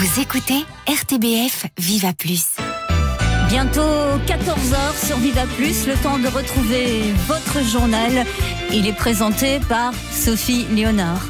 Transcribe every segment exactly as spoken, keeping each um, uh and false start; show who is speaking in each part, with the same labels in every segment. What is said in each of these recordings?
Speaker 1: Vous écoutez R T B F Viva Plus.
Speaker 2: Bientôt quatorze heures sur Viva Plus, le temps de retrouver votre journal. Il est présenté par Sophie Léonard.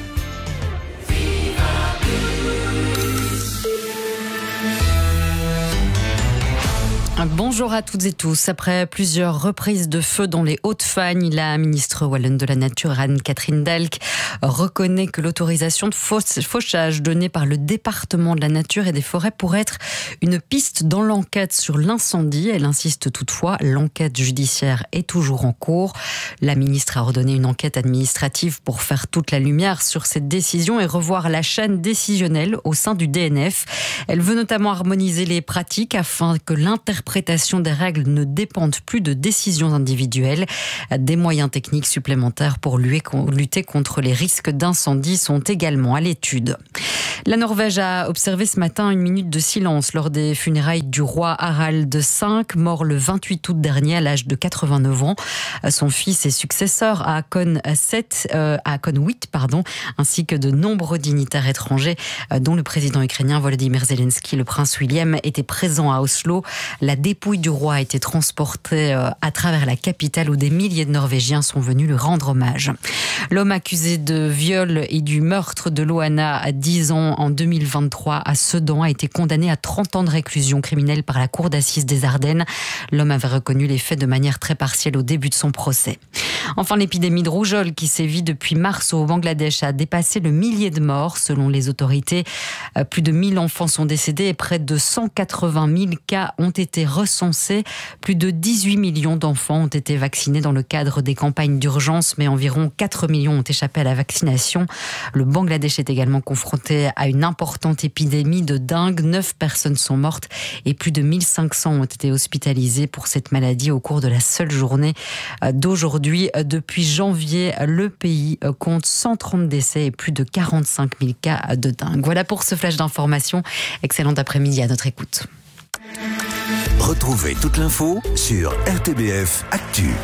Speaker 2: Bonjour à toutes et tous. Après plusieurs reprises de feu dans les Hauts-de-Fagne, la ministre wallonne de la Nature, Anne-Catherine Dalck, reconnaît que l'autorisation de fauchage donnée par le département de la Nature et des Forêts pourrait être une piste dans l'enquête sur l'incendie. Elle insiste toutefois, l'enquête judiciaire est toujours en cours. La ministre a ordonné une enquête administrative pour faire toute la lumière sur cette décision et revoir la chaîne décisionnelle au sein du D N F. Elle veut notamment harmoniser les pratiques afin que l'interprétation des règles ne dépendent plus de décisions individuelles. Des moyens techniques supplémentaires pour lutter contre les risques d'incendie sont également à l'étude. La Norvège a observé ce matin une minute de silence lors des funérailles du roi Harald cinq, mort le vingt-huit août dernier à l'âge de quatre-vingt-neuf ans. Son fils et successeur à Haakon sept, euh, à Haakon huit, pardon, ainsi que de nombreux dignitaires étrangers, dont le président ukrainien Volodymyr Zelensky, le prince William, étaient présents à Oslo. La dépouille du roi a été transportée à travers la capitale où des milliers de Norvégiens sont venus lui rendre hommage. L'homme accusé de viol et du meurtre de Loana à dix ans en deux mille vingt-trois à Sedan a été condamné à trente ans de réclusion criminelle par la cour d'assises des Ardennes. L'homme avait reconnu les faits de manière très partielle au début de son procès. Enfin, l'épidémie de rougeole qui sévit depuis mars au Bangladesh a dépassé le millier de morts. Selon les autorités, plus de mille enfants sont décédés et près de cent quatre-vingt mille cas ont été recensés. Plus de dix-huit millions d'enfants ont été vaccinés dans le cadre des campagnes d'urgence, mais environ quatre millions ont échappé à la vaccination. Le Bangladesh est également confronté à une importante épidémie de dengue. Neuf personnes sont mortes et plus de mille cinq cents ont été hospitalisées pour cette maladie au cours de la seule journée d'aujourd'hui. Depuis janvier, le pays compte cent trente décès et plus de quarante-cinq mille cas de dengue. Voilà pour ce flash d'information. Excellent après-midi à notre écoute.
Speaker 3: Retrouvez toute l'info sur R T B F Actu.